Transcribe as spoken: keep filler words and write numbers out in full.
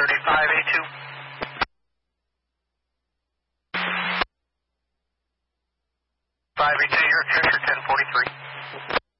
thirty-five A two. five A two, you're Cheshire ten forty-three.